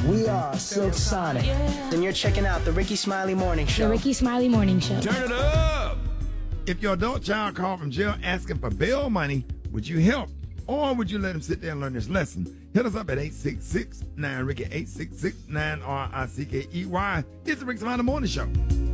We are Silk Sonic. Then you're checking out the Ricky Smiley Morning Show. The Ricky Smiley Morning Show. Turn it up! If your adult child called from jail asking for bail money, would you help? Or would you let him sit there and learn this lesson? Hit us up at 866-9-RICKY, 866-9-RICKEY. It's the Ricky Smiley Morning Show.